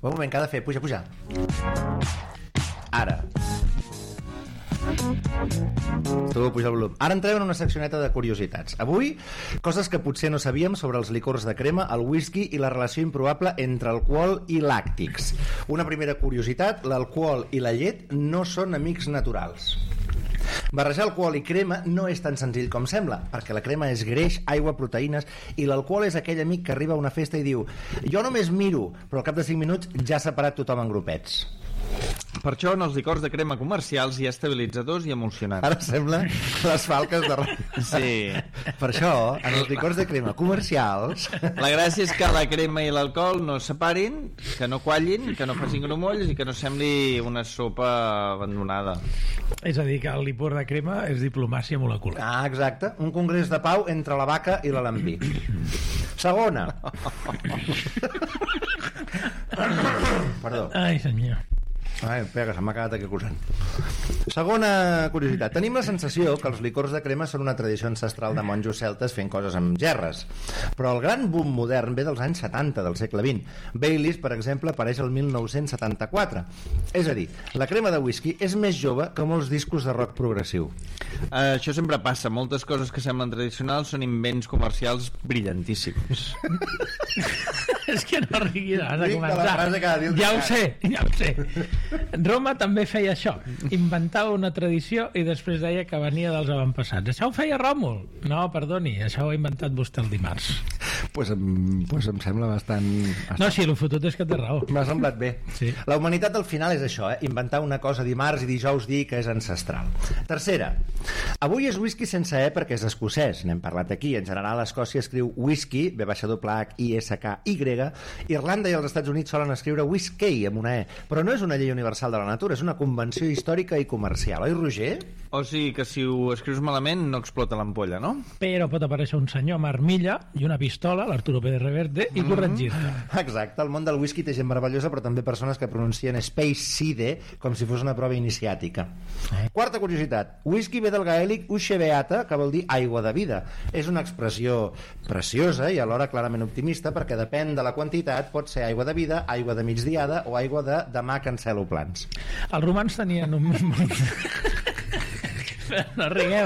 Un moment, que ha de fer? Puja. Ara. Tu puja el volum. Ara entrem en una seccioneta de curiositats. Avui, coses que potser no sabíem sobre els licors de crema, el whisky i la relació improbable entre alcohol i làctics. Una primera curiositat, l'alcohol i la llet no són amics naturals. Barrejar alcohol i crema no és tan senzill com sembla, perquè la crema és greix, aigua, proteïnes, i l'alcohol és aquell amic que arriba a una festa i diu: jo només miro, però al cap de 5 minuts ja s'ha separat tothom en grupets. Per això en els licors de crema comercials hi ha estabilitzadors i emulsionants. Ara sembla les falques de ràdio. Sí. Per això, en els licors de crema comercials... La gràcia és que la crema i l'alcohol no es separin, que no quallin, que no facin grumolls i que no sembli una sopa abandonada. És a dir, que el licor de crema és diplomàcia molecular. Ah, exacte. Un congrés de pau entre la vaca i l'alambí. Segona. Perdó. Ai, senyor. Ai, pega, se m'ha quedat aquí acusant. Segona curiositat. Tenim la sensació que els licors de crema són una tradició ancestral de monjos celtes fent coses amb gerres. Però el gran boom modern ve dels anys 70 del segle XX. Baileys, per exemple, apareix el 1974. És a dir, la crema de whisky és més jove que molts discos de rock progressiu. Això sempre passa. Moltes coses que semblen tradicionals són invents comercials brillantíssims. És que no riguis, has de Dic que la començar. frase cada dia Ja ho sé. Roma també feia això. Inventava una tradició i després deia que venia dels avantpassats. Això ho feia Ròmul. No, perdoni, això ho ha inventat vostè el dimarts. Pues em sembla bastant... No, sí, el fotut és que té raó. M'ha semblat bé. Sí. La humanitat al final és això, inventar una cosa dimarts i dijous dir que és ancestral. Tercera, avui és whisky sense E perquè és escocès, n'hem parlat aquí. En general, a Escòcia escriu whisky, W-H-I-S-K-Y, Irlanda i els Estats Units solen escriure whisky amb una E, però no és una llei universal de la natura, és una convenció històrica i comercial, oi, Roger? O sigui que si ho escrius malament no explota l'ampolla, no? Però pot aparèixer un senyor amb armilla i una pistola, l'Arturo Pérez Reverte, i corregir-te. Exacte, el món del whisky té gent meravellosa, però també persones que pronuncien Space Side com si fos una prova iniciàtica. Quarta curiositat, whisky ve del gaèlic Ushebeata, que vol dir aigua de vida. És una expressió preciosa i alhora clarament optimista, perquè depèn de la quantitat, pot ser aigua de vida, aigua de migdiada o aigua de demà cancelo plans. Els romans tenien un... No rigueu.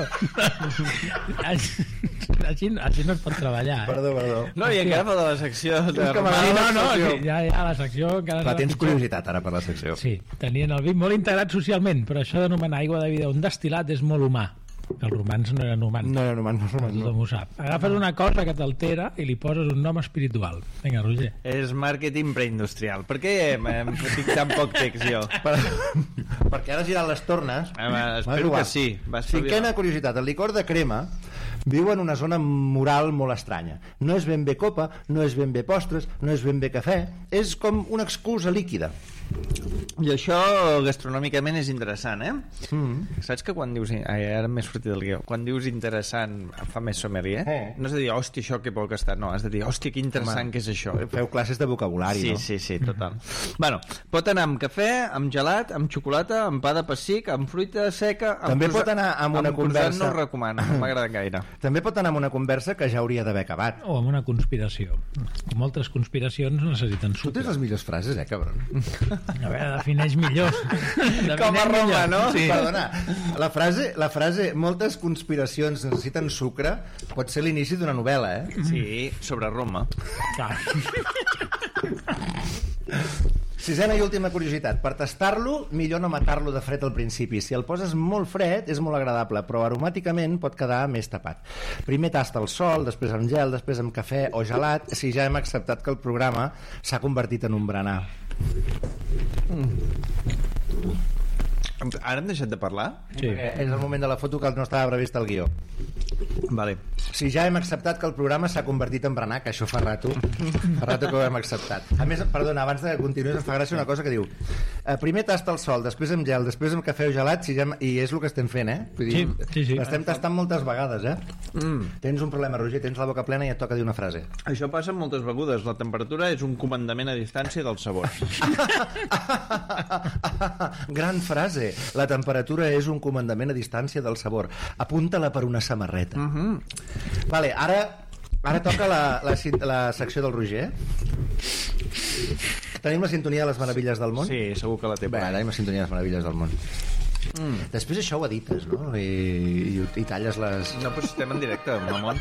Així no es pot treballar, eh? Perdó. No, i encara fa de la secció de... És que m'agrada No, la secció. sí, ja la secció... encara Clar, no tens la- curiositat ara per la secció. Sí, tenien el vi molt integrat socialment, però això d'anomenar aigua de vida un destil·lat és molt humà. Els romans no eren humans. No, no. Tothom ho sap. Agafes una cosa que t'altera i li poses un nom espiritual. Vinga, Roger. És màrqueting preindustrial. Per què em fotic tan poc text jo? Perquè ara girat les tornes... Espero que sí. Va espavilar. Cinquena curiositat, el licor de crema viu en una zona moral molt estranya. No és ben bé copa, no és ben bé postres, no és ben bé cafè, és com una excusa líquida. I això gastronòmicament és interessant, eh? Saps que quan dius... ara m'he sortit del guió. Quan dius interessant em fa més sommelier. No has de dir, hòstia, això que poc està. No, has de dir, hòstia, que interessant que és això. Feu classes de vocabulari, Sí, no? sí, total. Bueno, pot anar amb cafè, amb gelat, amb xocolata, amb pa de pessic, amb fruita seca... També pot anar amb una conversa. No ho recomano, no m'agrada gaire. També pot anar amb una conversa que ja hauria d'haver acabat. O amb una conspiració. Moltes conspiracions necessiten Tu sucre. tens les millors frases, cabron? A veure, defineix millor. Com a Roma, no? Sí. Perdona, la frase moltes conspiracions necessiten sucre pot ser l'inici d'una novel·la, eh? Sí, sobre Roma. Clar. Sisena i última curiositat. Per tastar-lo, millor no matar-lo de fred al principi. Si el poses molt fred, és molt agradable, però aromàticament pot quedar més tapat. Primer tasta el sol, després amb gel, després amb cafè o gelat, si ja hem acceptat que el programa s'ha convertit en un berenar. Ara hem deixat de parlar? Sí. És el moment de la foto que no estava previst al guió. Vale. Si ja hem acceptat que el programa s'ha convertit en berenar, que això fa rato que ho hem acceptat. A més, perdona, abans de continuar, em fa gràcia una cosa que diu primer tasta el sol, després amb gel, després amb cafè o gelat, si ja i és el que estem fent, eh? Vull dir, Sí. l'estem tastant moltes vegades, eh? Tens un problema, Roger, tens la boca plena i et toca dir una frase. Això passa amb moltes begudes. La temperatura és un comandament a distància del sabor. Gran frase. La temperatura és un comandament a distància del sabor. Apunta-la per una samarreta. Vale, ara toca la secció del Roger. Tenim la sintonia de les meravilles del món? Sí, segur que la té. Bé, tenim la sintonia de les meravilles del món. Després això ho edites, no? I talles les... No, però estem en directe, mamón.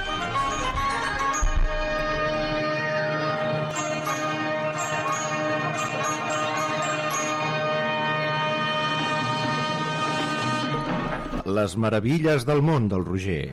Les meravilles del món del Roger.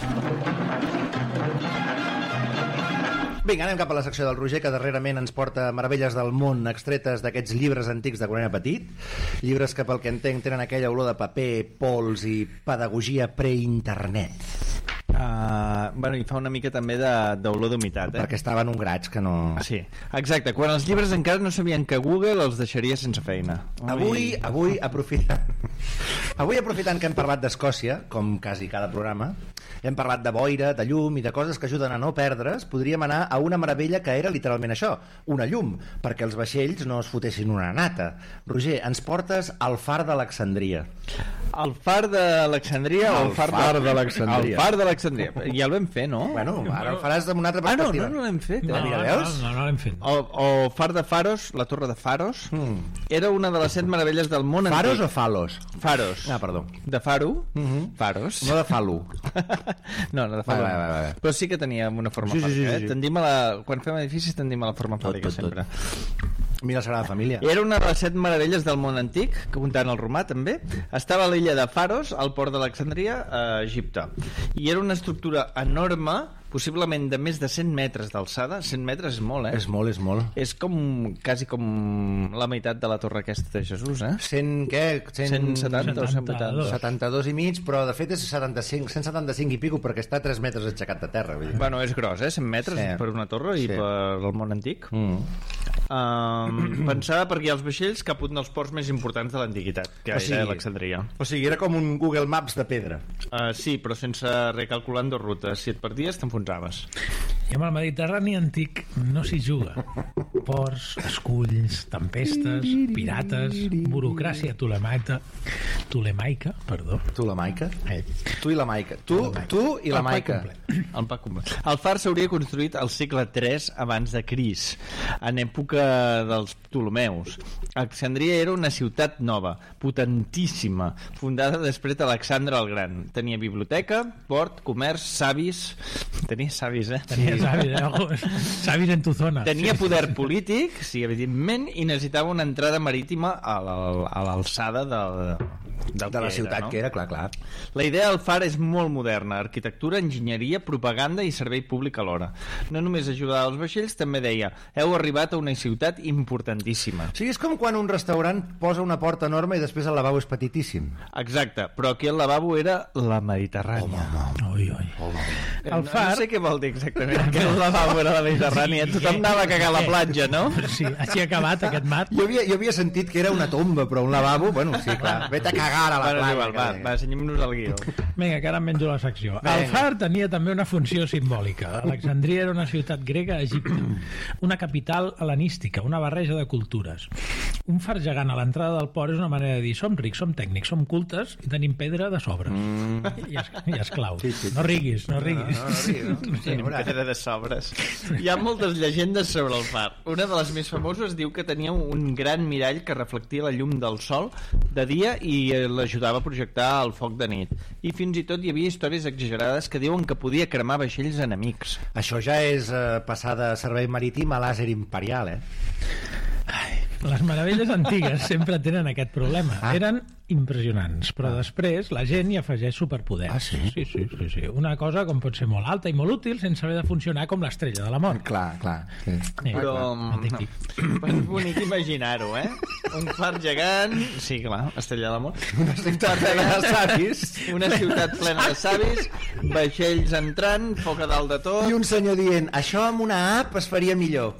Vinga, anem cap a la secció del Roger, que darrerament ens porta meravelles del món extretes d'aquests llibres antics de quan era petit. Llibres que, pel que entenc, tenen aquella olor de paper, pols i pedagogia pre-internet. Bueno, i fa una mica també d'olor d'humitat, Perquè estaven un grats que no... Sí, exacte, quan els llibres encara no sabien que Google els deixaria sense feina. Avui aprofitant que hem parlat d'Escòcia, com quasi cada programa, hem parlat de boira, de llum i de coses que ajuden a no perdre's, podríem anar a una meravella que era literalment això, una llum, perquè els vaixells no es fotessin una nata. Roger, ens portes al far d'Alexandria. El far d'Alexandria o El far d'Alexandria. El far d'Alexandria. Ja el vam fer, no? Bueno, ara el faràs d'una altra perspectiva. No l'hem fet. Mira, veus? No l'hem fet. O far de Faros, la torre de Faros, era una de les 7 meravelles del món Faros antic. o falos? Faros. Ah, perdó. De Faro, Faros. No de falo. No de Faro. Va. Però sí que teníem una forma fàlica, sí. Tendim a la... Quan fem edificis tendim a la forma fàlica sempre. Mira la Sagrada Família. Era una de les 7 meravelles del món antic, que comptant el romà també. Estava a l'illa de Faros, al port d'Alexandria, a Egipte. I era una estructura enorme, possiblement de més de 100 metres d'alçada. 100 metres és molt, És molt. És com, quasi com la meitat de la torre aquesta de Jesús, 100, què? 170 o 180. 72 i mig, però de fet és 175 i pico, perquè està a 3 metres aixecat de terra. Vull dir. Bueno, és gros, 100 metres per una torre i per el món antic. Pensava perquè hi ha els vaixells cap un dels ports més importants de l'antiguitat, que era Alexandria. O sigui, era com un Google Maps de pedra. Sí, però sense recalculant 2 rutes. Si et perdies, t'enfonsaves. I amb el Mediterrani antic no s'hi juga. Ports, esculls, tempestes, pirates, burocràcia tolemaica, perdó. Tu la Maica? Tu i la Maica. Tu i la Maica. El pa complet. El far s'hauria construït al segle III abans de Crist, en època dels Ptolemeus. Alexandria era una ciutat nova, potentíssima, fundada després d'Alexandre el Gran. Tenia biblioteca, port, comerç, savis... Tenia savis, Tenia savis en tu zona. Tenia poder polític, sí, evidentment, i necessitava una entrada marítima a l'alçada de la ciutat que era, clar. La idea del far és molt moderna: arquitectura, enginyeria, propaganda i servei públic alhora. No només ajudava els vaixells, també deia: heu arribat a una ciutat importantíssima. Sí, és com quan un restaurant posa una porta enorme i després el lavabo és petitíssim. Exacte, però aquí el lavabo era la Mediterrània. Oi. El far... No sé què vol dir exactament que el lavabo era la Mediterrània. Tothom anava a cagar a la platja, no? Sí, així ha acabat aquest mat. Jo havia sentit que era una tomba, però un lavabo, bueno, sí, clar. Vete a cagar a la platja. Va, ensenyem-nos el guió. Vinga, que ara em menjo la secció. El far tenia també una funció simbòlica. Alexandria era una ciutat grega a Egipte, una capital hel·lenística, una barreja de cultures. Un far gegant a l'entrada del port és una manera de dir: som rics, som tècnics, som cultes i tenim pedra de sobres. I esclau. Sí. No riguis. No. Tenim pedra de sobres. Hi ha moltes llegendes sobre el far. Una de les més famoses diu que tenia un gran mirall que reflectia la llum del sol de dia i l'ajudava a projectar el foc de nit. I fins i tot hi havia històries exagerades que diuen que podia cremar vaixells enemics. Això ja és passar de servei marítim a làser imperial, Les meravelles antigues sempre tenen aquest problema. Eren impressionants, però després la gent hi afegeix superpoders. Sí. Una cosa com pot ser molt alta i molt útil sense haver de funcionar com l'estrella de la mort. Clar. Sí. Però és bonic imaginar-ho, Un far gegant... Sí, clar, estrella de la mort. Una ciutat plena de savis. Una ciutat plena de savis, vaixells entrant, foc a dalt de tot... I un senyor dient: això amb una app es faria millor.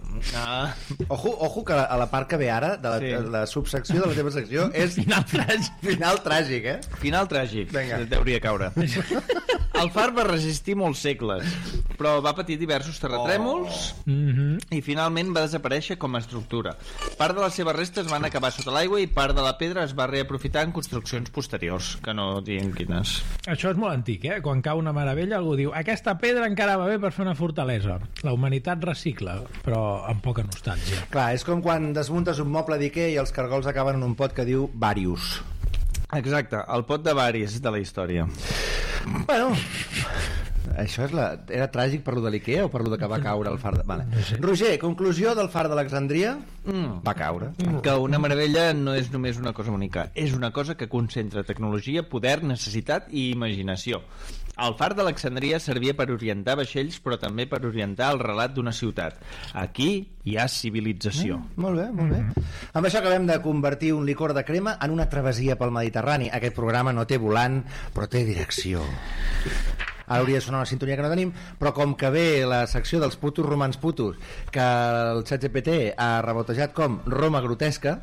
Ojo que a la part que ve ara, de la subsecció de la teva secció, és... Final tràgic. Final tràgic, Final tràgic. Vinga. Deuria caure. El far va resistir molts segles, però va patir diversos terratrèmols i finalment va desaparèixer com a estructura. Part de les seves restes van acabar sota l'aigua i part de la pedra es va reaprofitar en construccions posteriors, que no diem quines. Això és molt antic, eh? Quan cau una meravella algú diu aquesta pedra encara va bé per fer una fortalesa. La humanitat recicla, però amb poca nostàlgia. Clar, és com quan desmuntes un moble d'Ikea i els cargols acaben en un pot que diu Varius. Exacte, el pot de varis de la història. Bueno, això era tràgic per lo de l'Ikea o per lo de que va caure el far de... Vale. No sé. Roger, conclusió del far d'Alexandria? Va caure. Que una meravella no és només una cosa única, és una cosa que concentra tecnologia, poder, necessitat i imaginació. El far d'Alexandria servia per orientar vaixells, però també per orientar el relat d'una ciutat. Aquí hi ha civilització. Molt bé, molt bé. Amb això acabem de convertir un licor de crema en una travessia pel Mediterrani. Aquest programa no té volant, però té direcció. Ara hauria de sonar una sintonia que no tenim, però com que ve la secció dels putos romans putos, que el ChatGPT ha rebotejat com Roma grotesca,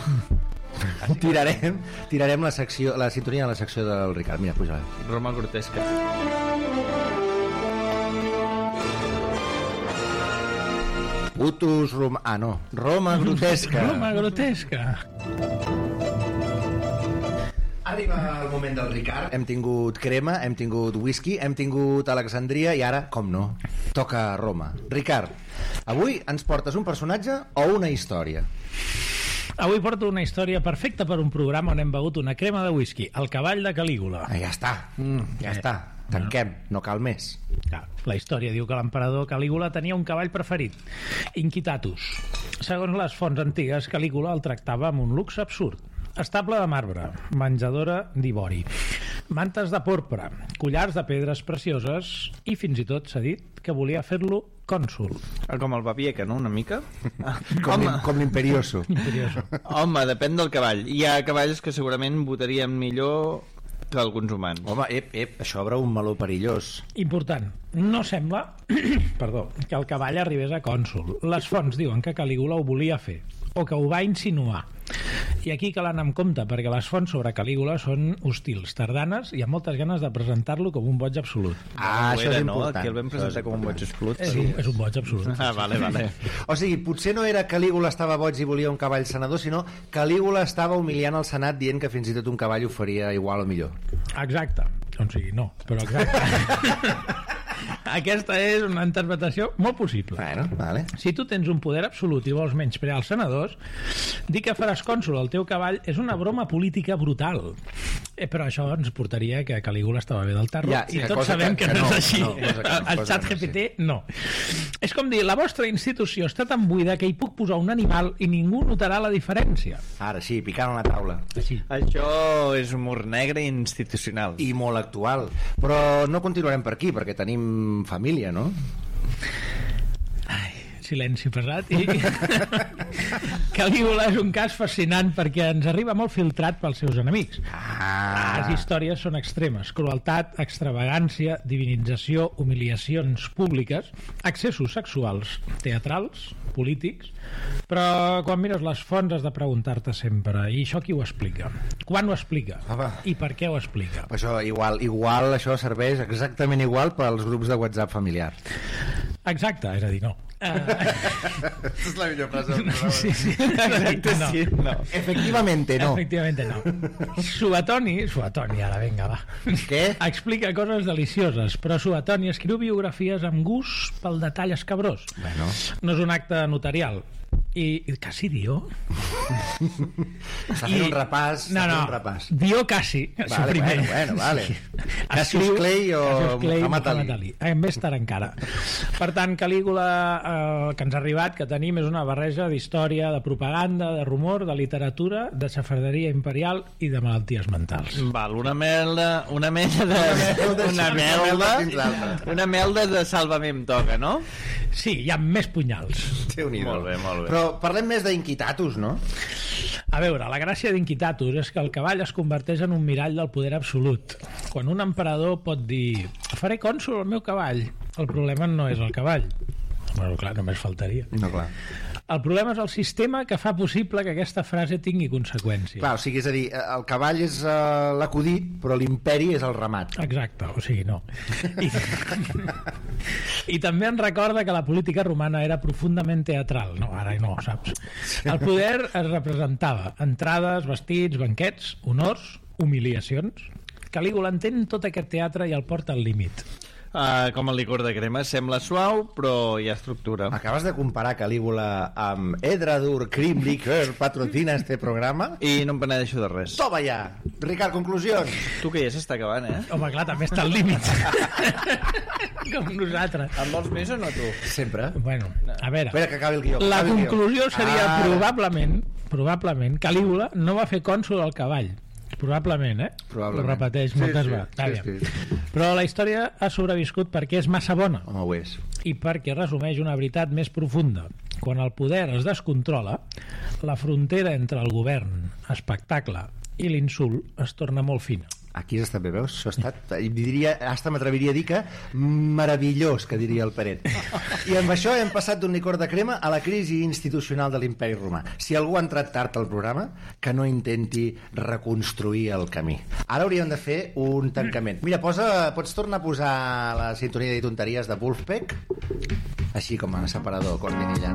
tirarem la sintonia de la secció del Ricard. Mira, puja. Roma grotesca. Putos Roma... Ah, no. Roma grotesca. Roma grotesca. Arriba el moment del Ricard. Hem tingut crema, hem tingut whisky, hem tingut Alexandria i ara, com no, toca Roma. Ricard, avui ens portes un personatge o una història? Avui porto una història perfecta per un programa on hem begut una crema de whisky, el cavall de Calígula. Ja està, ja està. Tanquem, no cal més. La història diu que l'emperador Calígula tenia un cavall preferit, Inquitatus. Segons les fonts antigues, Calígula el tractava amb un luxe absurd. Estable de marbre, menjadora d'ivori, mantes de porpra, collars de pedres precioses i fins i tot s'ha dit que volia fer-lo cònsul. Com el Babieca, no? Una mica? Com l'Imperioso. Home, depèn del cavall. Hi ha cavalls que segurament votarien millor que alguns humans. Home, això obre un meló perillós. Important. No sembla perdó, que el cavall arribés a cònsul. Les fonts diuen que Calígula ho volia fer o que ho va insinuar. I aquí cal anar amb compte, perquè les fonts sobre Calígula són hostils, tardanes, i amb moltes ganes de presentar-lo com un boig absolut. Això és important. Que el vam presentar com un boig absolut. És un boig absolut. Vale. O sigui, potser no era Calígula estava boig i volia un cavall senador, sinó Calígula estava humiliant el Senat dient que fins i tot un cavall ho faria igual o millor. Exacte. O sigui, no, però exacte. Aquesta és una interpretació molt possible. Bueno, vale. Si tu tens un poder absolut i vols menysprear els senadors, dir que faràs cònsul al teu cavall és una broma política brutal. Però això ens portaria que Calígula estava bé del tarro, i tots sabem que no és així. El ChatGPT no. És com dir, la vostra institució està tan buida que hi puc posar un animal i ningú notarà la diferència. Ara sí, picant a la taula. Així. Això és humor negre i institucional. I molt actual. Però no continuarem per aquí, perquè tenim família, no? Ai, silenci pesat. Calígula és un cas fascinant perquè ens arriba molt filtrat pels seus enemics. Les històries són extremes: crueltat, extravagància, divinització, humiliacions públiques, excessos sexuals, teatrals, polítics. Però quan mires les fonts has de preguntar-te sempre, i això qui ho explica? Quan ho explica? I per què ho explica? Això igual això serveix exactament igual per als grups de WhatsApp familiar. Exacte, és a dir, no. És la millor frase. Sí. Exacte, no. Sí, no. Efectivamente no. Efectivamente no. Suetoni, ara vinga, va. Què? Explica coses delicioses, però Suetoni escriu biografies amb gust pel detall escabrós. Bueno. No és un acte notarial. I Cassidio? Està fent un repàs. No. Dio Cassi, supriment. Vale. Cassius Clay o Muhammad Ali. Més tard encara. Per tant, Calígula, que ens ha arribat, que tenim, és una barreja d'història, de propaganda, de rumor, de literatura, de xafarderia imperial i de malalties mentals. Val, una melda de Sálvame em toca, no? Sí, hi ha més punyals. Molt bé. Però parlem més d'Inquitatus, no? A veure, la gràcia d'Inquitatus és que el cavall es converteix en un mirall del poder absolut. Quan un emperador pot dir faré cònsul al meu cavall, el problema no és el cavall. Bueno, clar, només faltaria. No, clar. El problema és el sistema que fa possible que aquesta frase tingui conseqüències. Clar, o sigui, és a dir, el cavall és l'acudit, però l'imperi és el ramat. Exacte, o sigui, no. I també ens recorda que la política romana era profundament teatral. No, ara no, saps? El poder es representava entrades, vestits, banquets, honors, humiliacions. Calígula entén tot aquest teatre i el porta al límit. Com el licor de crema, sembla suau, però hi ha estructura. Acabes de comparar Calígula amb Edradur Cream Liquor, patrocina este programa. I no em penedeixo de res. Toma ja! Ricard, conclusions. Tu que ja s'està acabant, eh? Home, clar, també està al límit. Com nosaltres. En vols més o no, tu? Sempre. Bueno, a veure... Espera que acabi el guió. La acabi el guió. conclusió seria probablement Calígula no va fer cònsol al cavall. Probablement, eh? Probablement. Ho repeteix moltes vegades. Sí. Però la història ha sobreviscut perquè és massa bona Home, ho és. i perquè resumeix una veritat més profunda. Quan el poder es descontrola, la frontera entre el govern, espectacle i l'insult es torna molt fina. Aquí està bé, veus? Això ha estat, diria, hasta m'atreviria a dir que meravellós, que diria el Peret. I amb això hem passat d'un licor de crema a la crisi institucional de l'imperi romà. Si algú ha entrat tard al programa, que no intenti reconstruir el camí. Ara hauríem de fer un tancament. Mira, pots tornar a posar la sintonia de tonteries de Wolfpack? Així com a separador, cortinilla.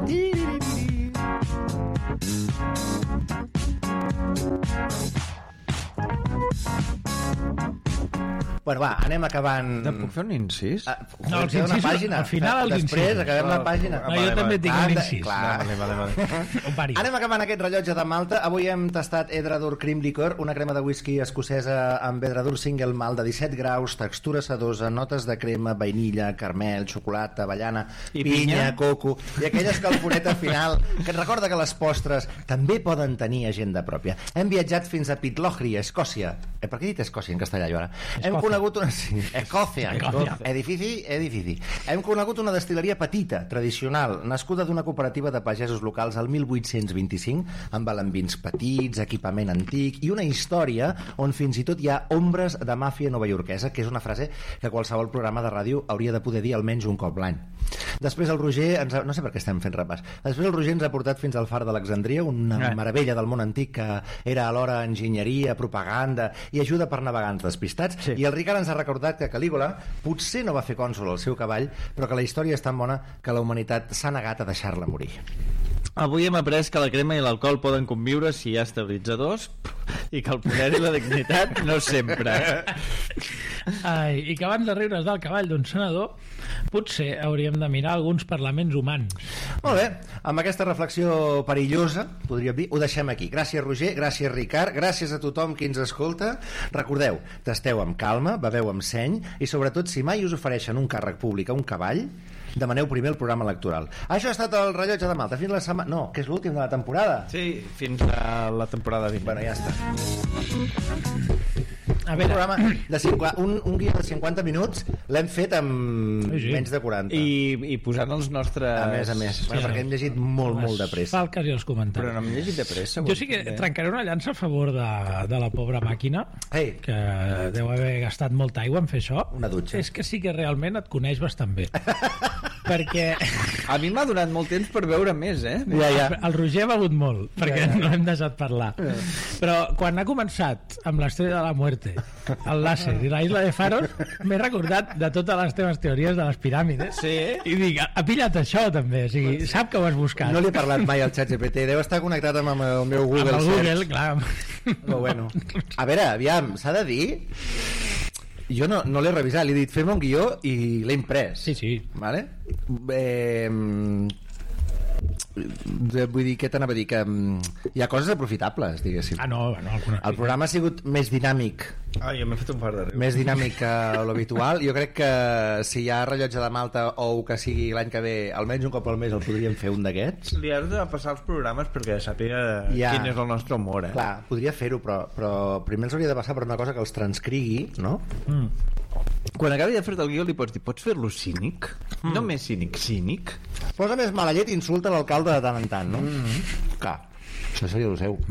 Bueno, va, anem acabant... Puc fer un incís? No, els incisos, al final els Després incisos. acabem la pàgina. No, jo també tinc un incís. Clar. Vale. Anem acabant aquest rellotge de Malta. Avui hem tastat Edradur Cream Liquor, una crema de whisky escocesa amb Edradur Single Malt de 17 graus, textura sedosa, notes de crema, vainilla, caramel, xocolata, avellana, I pinya, pinya, coco, i aquella escalfoneta final que et recorda que les postres també poden tenir agenda pròpia. Hem viatjat fins a Pitlochry, Escòcia. Per què he dit Escòcia en castellà, jo ara? Hem conegut una... Sí, Escòcia. Edifici. Hem conegut una destil·leria petita, tradicional, nascuda d'una cooperativa de pagesos locals al 1825, amb alambins petits, equipament antic i una història on fins i tot hi ha ombres de màfia novaiorquesa, que és una frase que qualsevol programa de ràdio hauria de poder dir almenys un cop l'any. Després el Roger no sé per què estem fent repàs. Després el Roger ens ha portat fins al Far d'Alexandria, una meravella del món antic que era alhora enginyeria, propaganda i ajuda per navegants despistats. Sí. I el Ricard ens ha recordat que Calígula potser no va fer cònsol al seu cavall, però que la història és tan bona que la humanitat s'ha negat a deixar-la morir. Avui hem après que la crema i l'alcohol poden conviure si hi ha estabilitzadors i que el poder i la dignitat no sempre. Ai, i que abans de riure's del cavall d'un senador potser hauríem de mirar alguns parlaments humans. Molt bé, amb aquesta reflexió perillosa, podríem dir, ho deixem aquí. Gràcies, Roger, gràcies, Ricard, gràcies a tothom qui ens escolta. Recordeu, tasteu amb calma, beveu amb seny i sobretot, si mai us ofereixen un càrrec públic a un cavall, demaneu primer el programa electoral. Això ha estat el rellotge de Malta. Fins la setmana... No, que és l'últim de la temporada. Sí, fins a la temporada 20. Bueno, ja està. A veure, Un programa de un guió de 50 minuts l'hem fet amb menys de 40. I posant els nostres... A més. Bueno, perquè hem llegit molt de pressa. falques i els comentaris. Però no hem llegit de pressa. Jo sí que trencaré una llança a favor de la pobra màquina, que deu haver gastat molta aigua en fer això. Una dutxa. És que sí que realment et coneix bastant bé. Perquè... A mi m'ha donat molt temps per veure més, eh? Ja. El Roger ha begut molt, perquè no hem deixat parlar. Però quan ha començat amb l'Estrella de la Muerte, el làser i la Isla de Faros, m'he recordat de totes les teves teories de les piràmides. Sí. I dic, ha pillat això també, o sigui, sap que ho has buscat. No li he parlat mai al ChatGPT, deu estar connectat amb el meu Google Search. Amb el Google, clar. Però bueno. A veure, aviam, s'ha de dir... Jo no l'he revisat, li he dit fem un guió i l'he imprès. Sí. Vale? Vull dir, què t'anava a dir? Que hi ha coses aprofitables, diguéssim. No. El programa ha sigut més dinàmic. Jo m'he fet un par de rius. Més dinàmic que l'habitual. Jo crec que si hi ha rellotge de Malta o que sigui l'any que ve, almenys un cop al mes el podríem fer un d'aquests. Li has de passar els programes perquè sàpiga quin és el nostre humor, eh? Clar, podria fer-ho, però primer els hauria de passar per una cosa que els transcrigui, no? Quan acabi de fer-te el guió li pots dir, pots fer-lo cínic? No més cínic. Posa més mala llet i insulta l'alcalde de tant en tant, no? Clar, això seria el seu.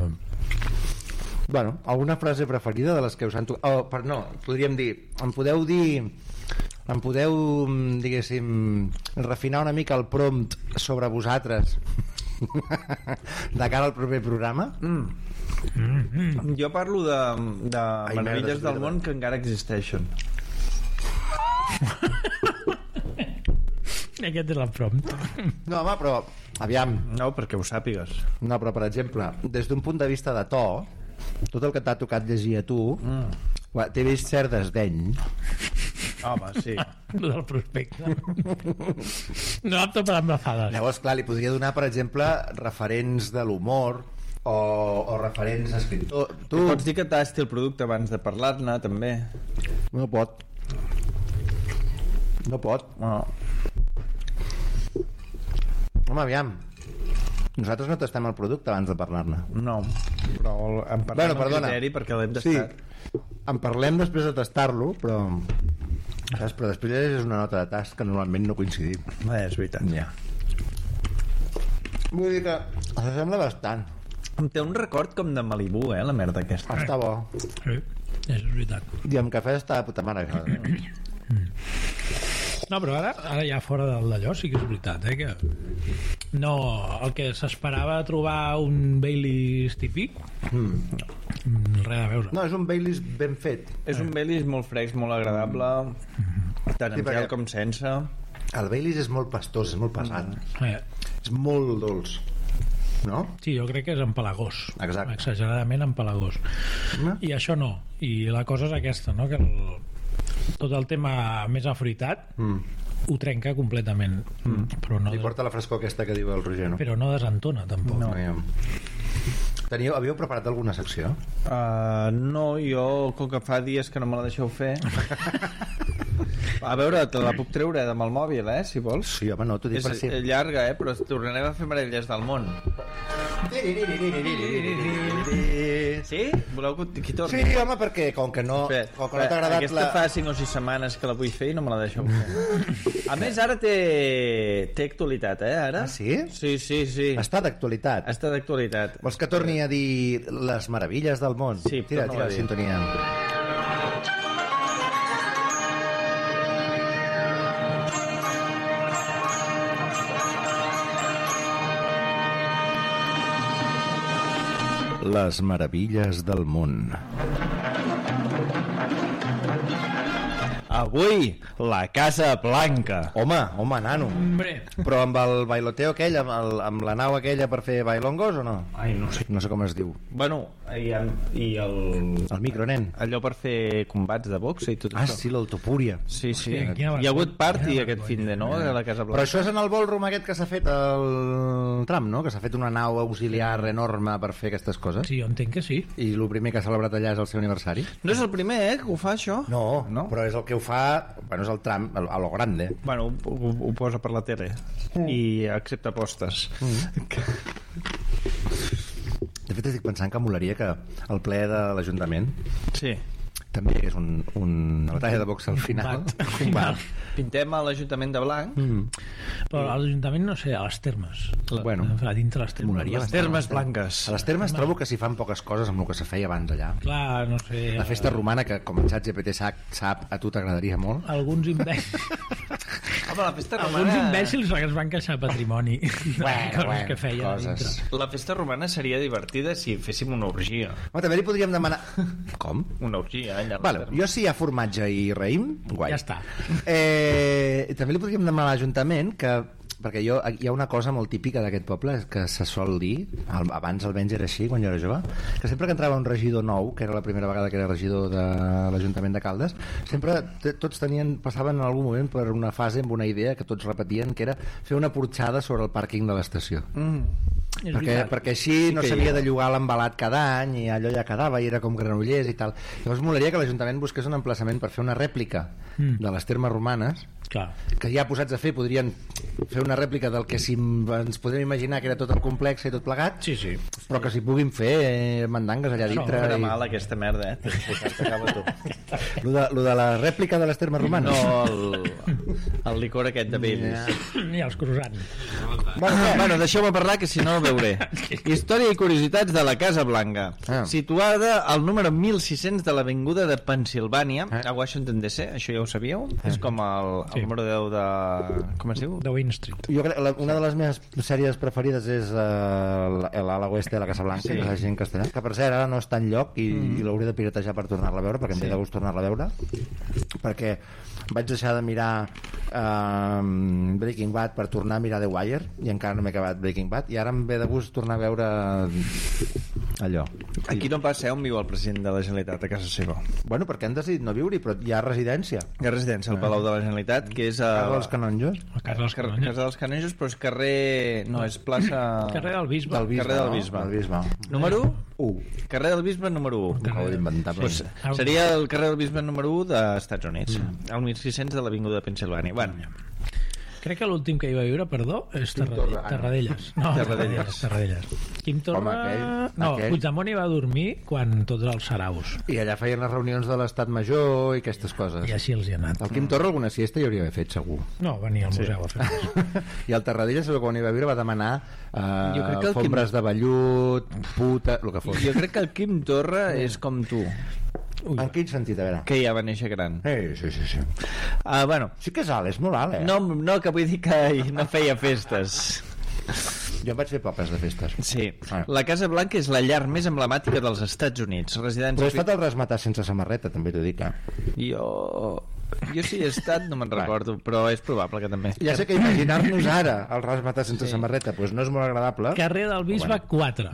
Bueno, alguna frase preferida de les que us han tocat? No, podríem dir, em podeu dir em podeu, diguéssim, refinar una mica el prompt sobre vosaltres de cara al proper programa? Jo parlo de meravelles del món que encara existeixen. Aquest és el prompt. No, home, però aviam. No, perquè ho sàpigues. No, però per exemple, des d'un punt de vista de to, tot el que t'ha tocat llegir a tu, t'he vist cert desdeny. Home, sí. Del prospecte. No apte per embafades. Llavors, clar, li podria donar, per exemple, referents de l'humor o referents escriptors. Tu Pots dir que tasti el producte abans de parlar-ne, també. no pot. No pot. No. Home, aviam. Nosaltres no tastem el producte abans de parlar-ne. No, però en parlem Bueno, amb perdona. criteri perquè l'hem Sí, tastat. en parlem després de tastar-lo, però... Saps? Però després és una nota de tast que normalment no coincidim. És veritat. Ja. Vull dir que s'assembla bastant. Em té un record com de Malibu, la merda aquesta. Està bo. Sí, és veritat. I amb cafè està de puta mare. No, però ara ja fora d'allò sí que és veritat, que no, el que s'esperava trobar un Baileys típic, res a veure. No, és un Baileys ben fet. És un Baileys molt fresc, molt agradable, tant Sí, amb perquè- gel com sense. El Baileys és molt pastós, és molt pesat. És molt dolç. No? Sí, jo crec que és empalagós. Exacte. Exageradament empalagós. No? I això no. I la cosa és aquesta, no? Que tot el tema més afruitat ho trenca completament. Però no, Li porta la frescor aquesta que diu el Roger, no? però no desentona, tampoc. No. Havíeu preparat alguna secció? No, jo, com que fa dies que no me la deixeu fer... A veure, te la puc treure amb el mòbil, si vols. Sí, home, no, t'ho dic És per si... llarga, però tornarem a fer meravelles del món. Sí? Voleu que torni? Sí, home, perquè com que no t'ha agradat aquesta fa 5 o 6 setmanes que la vull fer i no me la deixeu fer. A més, ara té actualitat, ara? Ah, sí? Sí. Està d'actualitat. Està d'actualitat. Vols que torni a dir les meravilles del món? Sí, tira torna-ho a la dir. sintonia. Les meravilles del món. Avui, la Casa Blanca. Home, nano. Hombre, Però amb el bailoteo aquell, amb la nau aquella per fer bailongos o no? Ai, no sé. No sé com es diu. Bueno, i el... El micro, nen. Allò per fer combats de boxa i tot Ah, això. sí, l'Autopúria. Sí. quina Hi ha hagut party quina aquest vergonya. fin de, no? De la Casa Però Blanca. això és en el ballroom aquest que s'ha fet el Trump, no? Que s'ha fet una nau auxiliar enorme per fer aquestes coses. sí, jo entenc que sí. I el primer que ha celebrat allà és el seu aniversari. No és el primer, que ho fa, això? No, No? però és el que ho fa... Bueno, és el Trump, a lo grande. Bueno, ho posa per la tele i accepta apostes. De fet, estic pensant que molaria que el ple de l'Ajuntament Sí. també és una batalla de boxa al final. Combat. Pintem a l'Ajuntament de blanc. Però a l'Ajuntament, no sé, a les termes. Bueno, A dintre les termes. molaria Les termes blanques. a les termes trobo que s'hi fan poques coses amb el que se feia abans allà. Clar, no sé... La festa romana, que com en ChatGPT sap, a tu t'agradaria molt. Alguns imbècils... Home, la festa Alguns imbècils que es van queixar patrimoni. Coses que feien a dintre. La festa romana seria divertida si féssim una orgia. Home, també li podríem demanar... Com? Una orgia, allà. a les Vale, termes. jo si hi ha formatge i raïm, guai. Ja està. També li podríem demanar a l'Ajuntament que perquè hi ha una cosa molt típica d'aquest poble que se sol dir, abans almenys era així quan jo era jove, que sempre que entrava un regidor nou, que era la primera vegada que era regidor de l'Ajuntament de Caldes, sempre tots passaven en algun moment per una fase amb una idea que tots repetien, que era fer una porxada sobre el pàrquing de l'estació. És veritat. Perquè així no s'havia de llogar l'embalat cada any i allò ja quedava i era com Granollers i tal. Llavors molaria que l'Ajuntament busqués un emplaçament per fer una rèplica de les termes romanes, Clar. que ja posats a fer podrien fer una rèplica del que si ens podem imaginar que era tot el complex i tot plegat, Sí. però que s'hi puguin fer mandangues allà dintre. Era i... mal aquesta merda, T'acaba tu. Lo de la rèplica de les termes romanes. No, el licor aquest de vells. I els croissants. Bueno, deixeu-me parlar, que si no ho veuré. Història i curiositats de la Casa Blanca. Situada al número 1600 de l'Avinguda de Pensilvània, a Washington DC, això ja ho sabíeu? És com el número 10 de... com es diu? Downing Street. Jo crec que una de les meves sèries preferides és l'Ala Oeste de la Casa Blanca, que és la gent castellà, que per cert ara no està enlloc i l'hauré de piratejar per tornar-la a veure, perquè em ve de gust tornar-la a veure, perquè vaig deixar de mirar Breaking Bad per tornar a mirar The Wire i encara no m'he acabat Breaking Bad i ara em ve de gust tornar a veure allò. Aquí no passa, on viu el president de la Generalitat, a casa seva? Bueno, perquè han decidit no viure-hi, però hi ha residència. Hi ha residència al Palau de la Generalitat, que és a... Casa dels Canonjos. Casa dels Canonjos, però és carrer... No, és plaça... Carrer del Bisbe. Carrer del Bisbe. Del Bisbe. Número 1. Carrer del Bisbe número 1. Acabo d'inventar. Pues seria el carrer del Bisbe número 1 dels Estats Units, al 1600 de l'Avinguda de Pensilvània. Bueno, crec que l'últim que hi va viure, perdó, és Tarradellas. No, Tarradellas. Quim Torra... No, Puigdemont hi va dormir quan tots els saraus. I allà feien les reunions de l'Estat Major i aquestes coses. I així els hi ha anat. El Quim Torra alguna siesta hi hauria d'haver fet, segur. No, venia al museu a fer. I el Tarradellas, quan hi va viure, va demanar alfombres de vellut, puta, el que fos. Jo crec que el Quim Torra és com tu. En quin sentit, a veure? Que ja va néixer gran. Sí. Bueno. Sí que és alt, és molt alt, No, que vull dir que no feia festes. Jo em vaig fer popes de festes. Sí. La Casa Blanca és la llar més emblemàtica dels Estats Units. Però he estat al resmatar sense samarreta, també t'ho dic. Jo sí he estat, no me'n recordo, però és probable que també. Ja sé que imaginar-nos ara el resmatar sense samarreta doncs no és molt agradable. Carrer del Bisbe 4.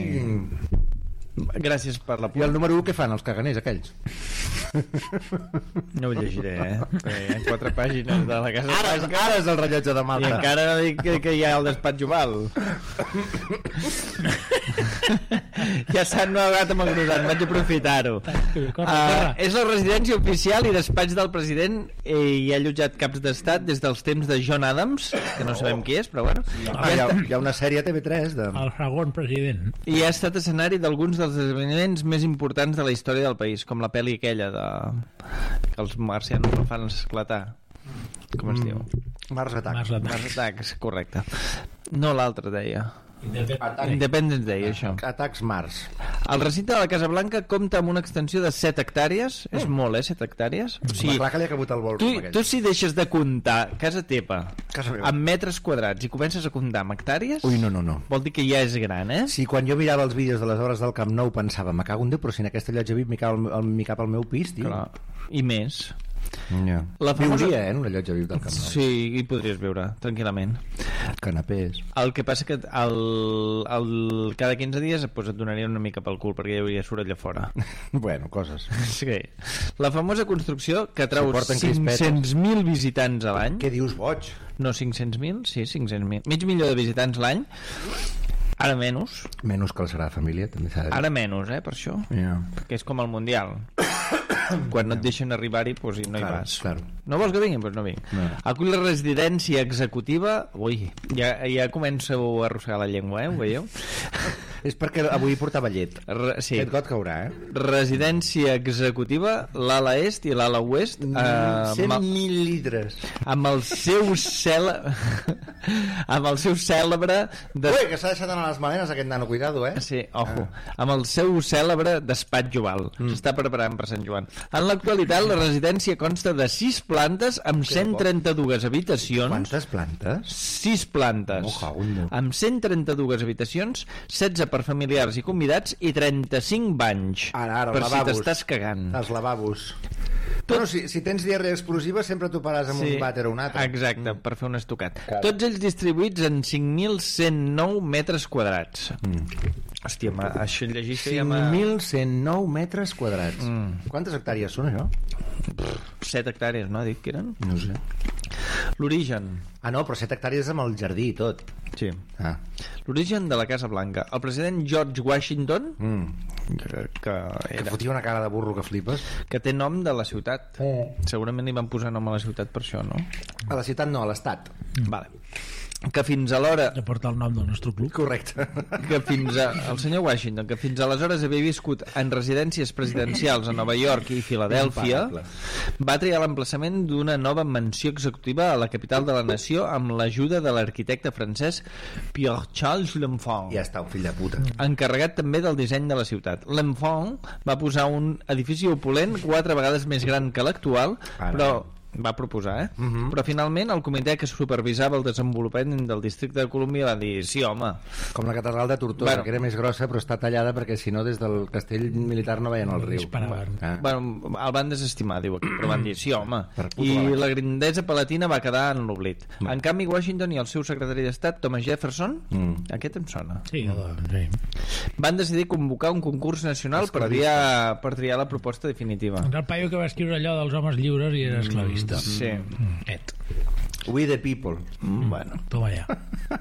Gràcies per la I el número 1 què fan, els caganers aquells? No ho llegiré, hi ha 4 pàgines de la Casa Blanca. Ara és el rellotge de Malta. I encara no dic que hi ha el despatx oval. Ja s'han negat amb el grosat, vaig aprofitar-ho. És la residència oficial i despatx del president i ha allotjat caps d'estat des dels temps de John Adams, que no sabem qui és, però bueno. Hi ha una sèrie a TV3 de... El segon president. I ha estat escenari d'alguns dels esdeveniments més importants de la història del país, com la pel·li aquella que els marcians no fan esclatar. Com es diu? Mars Attacks, correcte. No, l'altre deia Independence Day, això. Atacs Mars. El recinte de la Casa Blanca compta amb una extensió de 7 hectàrees. És molt, 7 hectàrees? O sigui, clar que li ha cabut el vol. Tu si deixes de comptar casa teva amb metres quadrats i comences a comptar amb hectàrees... Ui, no. Vol dir que ja és gran, eh? Sí, quan jo mirava els vídeos de les obres del Camp Nou pensava, me cago en Déu, però si en aquesta llotja VIP m'hi cap al meu pis, tio. Clar. I més. Yeah. La viuria, en una llotja VIP del Camp Nou. Sí, hi podries viure, tranquil·lament. Canapés. El que passa que cada 15 dies et donaria una mica pel cul perquè hi hauria soroll a fora. Bueno, coses. Sí. La famosa construcció que trau 500.000 visitants a l'any. Què dius, boig? No, 500.000? Sí, 500.000. Mig milió de visitants l'any. Ara menys. Menys que el Sagrada Família, també s'ha de dir. Ara menys, per això. Yeah. Perquè és com el Mundial. Quan no et deixen arribar-hi, doncs no hi vas. Claro. No vols que vingui? Doncs no vinc. No. Acull la residència executiva... Ui, ja començo a arrossegar la llengua, ho veieu? És perquè avui portava llet. Sí. Aquest got caurà, Residència executiva, l'ala est i l'ala oest. 100.000 litres. Amb el seu cèlebre... Ui, que s'ha deixat anar les malenes aquest nano, cuidado, Sí, ojo. Amb el seu cèlebre despatx oval. S'està preparant per Sant Joan. En l'actualitat, la residència consta de 6 plantes amb 132 habitacions. Quantes plantes? 6 plantes. Amb 132 habitacions, 16 per familiars i convidats i 35 banys. Ara, per lavabos. si t'estàs cagant. Els lavabos. Bueno, si tens diarrea explosiva sempre t'ho paràs amb un vàter o un altre. Exacte, per fer un estocat. Tots ells distribuïts en 5.109 metres quadrats. Hòstia, això llegir... 5.109 metres quadrats. Quantes hectàrees són, això? 7 hectàrees, no? Ha dit que eren? No sé. L'origen. Ah, no, però 7 hectàrees amb el jardí i tot. Sí. L'origen de la Casa Blanca. El president George Washington, que fotia una cara de burro que flipes, que té nom de la ciutat. Segurament li van posar nom a la ciutat per això, no? A la ciutat no, a l'estat. Vale. que fins a l'hora... Que porta el nom del nostre club. Correcte. El senyor Washington, que fins aleshores havia viscut en residències presidencials a Nova York i Filadèlfia, va triar l'emplaçament d'una nova mansió executiva a la capital de la nació amb l'ajuda de l'arquitecte francès Pierre-Charles L'Enfant. Ja està, un fill de puta. Encarregat també del disseny de la ciutat. L'Enfant va posar un edifici opulent 4 vegades més gran que l'actual, però... va proposar, però finalment el comitè que supervisava el desenvolupament del districte de Colúmbia va dir, sí home, com la catedral de Tortosa, que era més grossa però està tallada perquè si no des del castell militar no veien el riu. Bueno, el van desestimar, diu aquí, però van dir, sí home, i la grandesa palatina va quedar en l'oblit. En canvi Washington i el seu secretari d'estat Thomas Jefferson, aquest em sona, van decidir convocar un concurs nacional per triar la proposta definitiva. El paio que va escriure allò dels homes lliures i era esclavista. Sí. We the people. Bueno, toma ja.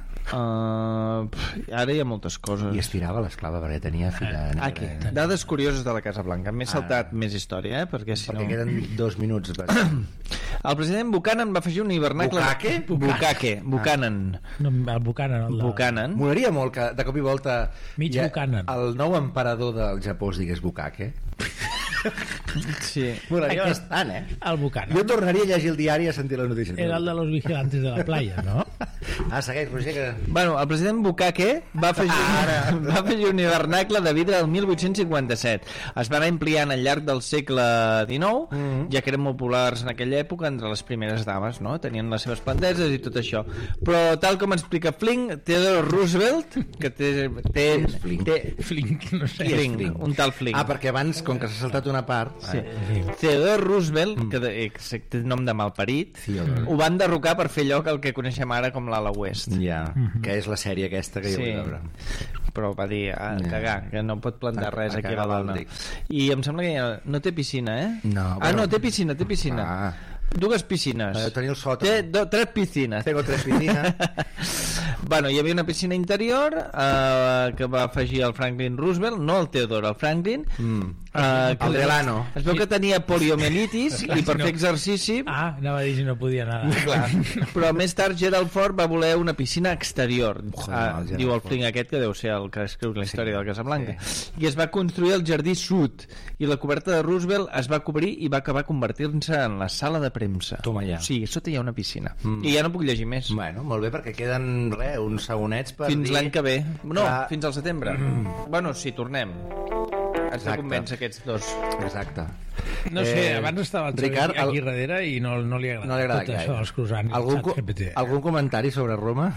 Ara hi ha moltes coses. I estirava l'esclava perquè tenia filla aquí. Dades curioses de la Casa Blanca. M'he saltat més història, perquè si no... Perquè queden 2 minuts. El president Buchanan va afegir un hivernacle... Buchanan. No, el Buchanan. M'agradaria molt que de cop i volta Buchanan. El nou emperador del Japó es digués Bukake. Sí. M'agradaria bastant, El Buchanan. Jo tornaria a llegir el diari i a sentir les notícies. Era el de los vigilantes de la playa, no? Segueix, Roger, que... Bueno, el president Bukake va afegir un hivernacle de vidre el 1857. Es va anar ampliant al llarg del segle XIX, ja que eren molt populars en aquella època entre les primeres dames, no? Tenien les seves planteses i tot això. Però tal com explica Theodore Roosevelt, que té Flink, no sé. Un tal Flink. Perquè abans, com que s'ha saltat una part... Sí. Theodore Roosevelt, que té nom de malparit, ho van derrocar per fer allò que coneixem ara com l'ala oest. Que és la sèrie aquesta que jo vull veure. Però va dir, cagar, que no pot plantar res aquí a la dona. I em sembla que no té piscina, No, no, té piscina. 2 piscines. Tenir el sòtal. Té 3 piscines. Tengo 3 piscines. Bueno, hi havia una piscina interior que va afegir el Franklin Roosevelt, no el Theodore, el Franklin. El Delano. Es veu que tenia poliomielitis i per fer exercici... anava a dir si no podia anar. Però més tard Gerald Ford va voler una piscina exterior. Diu el Flink aquest, que deu ser el que escriu la història del Casablanca. I es va construir el jardí sud i la coberta de Roosevelt es va cobrir i va acabar convertir-se en la sala de premsa. Toma ja. Sí, sota hi ha una piscina. I ja no puc llegir més. Bueno, molt bé, perquè queden uns segonets per fins l'any que ve. No, fins al setembre. Bueno, si tornem. Has de convèncer aquests dos. Exacte. No sé, abans estava el Ricard aquí darrere i no li agrada tot això dels croissants. Algun comentari sobre Roma?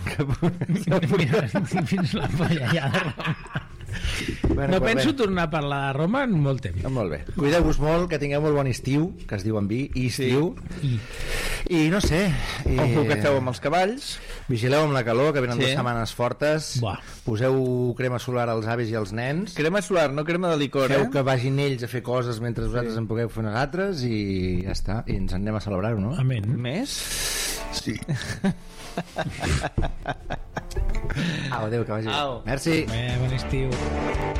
Fins la polla ja de Roma. No penso tornar a parlar de Roma en molt temps. Molt bé. Cuideu-vos molt, que tingueu molt bon estiu, que es diu en vi, i estiu. I no sé... Ojo que feu amb els cavalls. Vigileu amb la calor, que venen 2 setmanes fortes. Poseu crema solar als avis i als nens. Crema solar, no crema de licor, Feu que vagin ells a fer coses mentre vosaltres en pugueu fer unes altres i ja està. I ens anem a celebrar-ho, no? Amén. Més? Sí. Adéu, que vagi bé. Merci. Bon estiu.